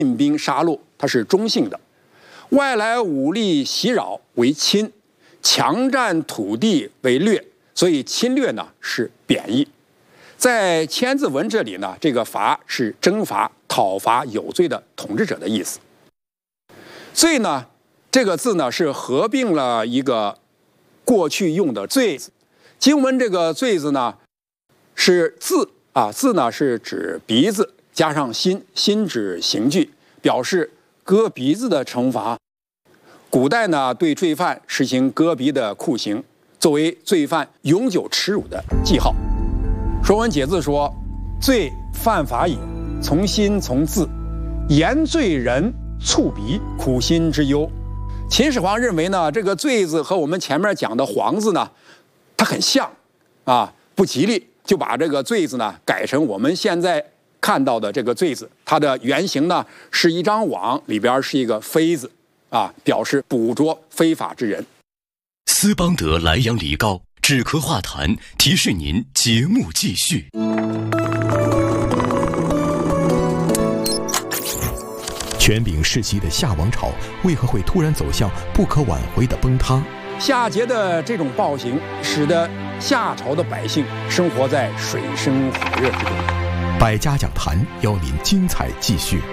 进兵杀戮，它是中性的；外来武力袭扰为侵，强占土地为掠，所以侵略呢是贬义。在千字文这里呢，这个伐是征伐、讨伐有罪的统治者的意思。罪呢，这个字呢是合并了一个过去用的罪字。经文这个罪字呢是字啊，字呢是指鼻子，加上心，心指刑具，表示割鼻子的惩罚。古代呢对罪犯实行割鼻的酷刑，作为罪犯永久耻辱的记号。《说文解字》说：“罪犯法也，从心从字，言罪人触鼻，苦心之忧。”秦始皇认为呢，这个“罪”字和我们前面讲的“黄”字呢，它很像，啊，不吉利，就把这个“罪”字呢改成我们现在看到的这个“罪”字。它的原型呢是一张网，里边是一个飞字，啊，表示捕捉非法之人。 斯邦德莱阳梨膏止咳化痰，提示您节目继续。 权柄世袭的夏王朝为何会突然走向不可挽回的崩塌？ 夏桀的这种暴行，使得夏朝的百姓生活在水深火热之中。 百家讲坛邀您精彩继续。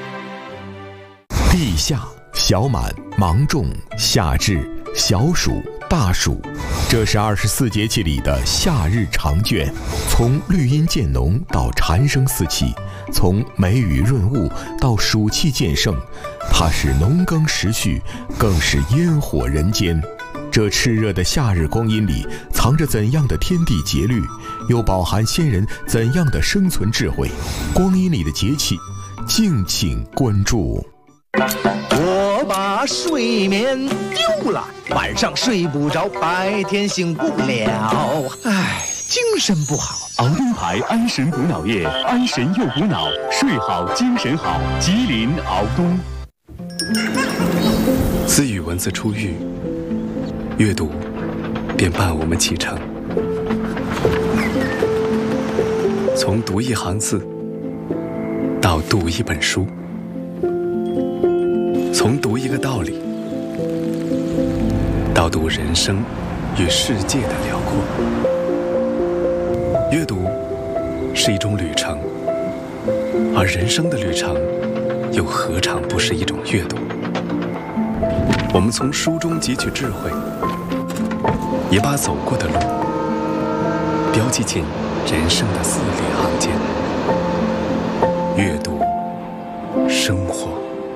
立夏、小满、芒种、夏至、小暑、大暑，这是24节气里的夏日长卷。从绿荫渐浓到蝉声四起，从梅雨润物到暑气渐盛，它是农耕时序，更是烟火人间。这炽热的夏日光阴里，藏着怎样的天地节律，又饱含先人怎样的生存智慧？光阴里的节气，敬请关注。 我把睡眠丢了，晚上睡不着，白天醒不了，唉，精神不好。 熬东牌安神补脑液，安神又补脑，睡好精神好。吉林熬东。 自与文字初遇，阅读便伴我们启程。从读一行字到读一本书，从读一个道理到读人生与世界的辽阔。阅读是一种旅程，而人生的旅程又何尝不是一种阅读？我们从书中汲取智慧，也把走过的路标记进人生的字里行间。阅读生活。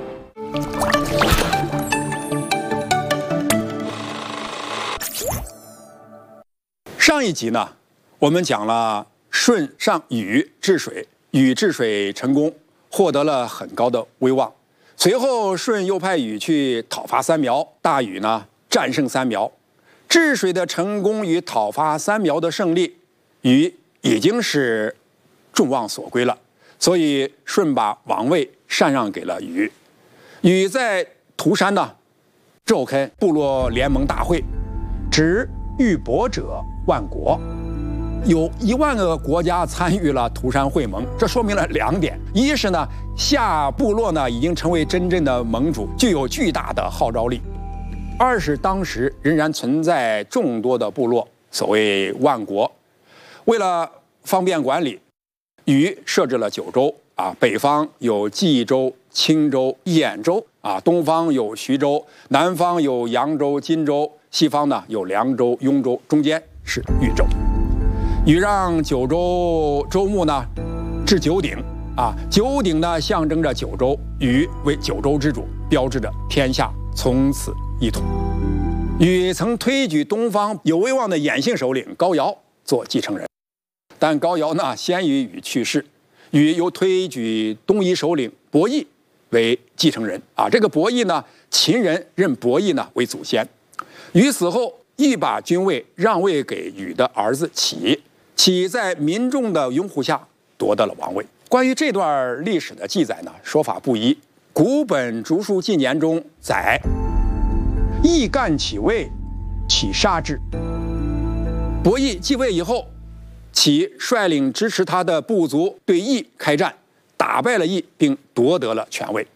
上一集呢，我们讲了舜上禹治水，禹治水成功，获得了很高的威望。随后舜又派禹去讨伐三苗，大禹呢战胜三苗。治水的成功与讨伐三苗的胜利，禹已经是众望所归了，所以舜把王位禅让给了禹。禹在涂山呢召开部落联盟大会，指玉帛者万国，有1万个国家参与了涂山会盟。这说明了2点：一是呢，夏部落呢已经成为真正的盟主，具有巨大的号召力；二是当时仍然存在众多的部落，所谓万国。为了方便管理，禹设置了9州啊，北方有冀州、青州、兖州啊，东方有徐州，南方有扬州、荆州，西方呢有凉州、雍州，中间是豫州。禹让9州州牧呢置9鼎啊，9鼎呢象征着9州，禹为9州之主，标志着天下从此一统。禹曾推举东方有威望的兖姓首领高尧做继承人，但高尧呢先于禹去世，禹又推举东夷首领伯益为继承人啊。这个伯益呢，秦人认伯益呢为祖先。禹死后，亦把君位让位给禹的儿子启，启在民众的拥护下夺得了王位。关于这段历史的记载呢，说法不一。古本竹书纪年中载：益干启位，启杀之。伯益继位以后，启率领支持他的部族对益开战，打败了益，并夺得了权位。